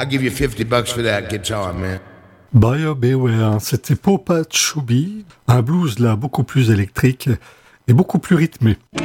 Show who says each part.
Speaker 1: I'll give you $50 for that guitar, man.
Speaker 2: Buyer Beware, c'était Papa Chubby, un blues là beaucoup plus électrique et beaucoup plus rythmé.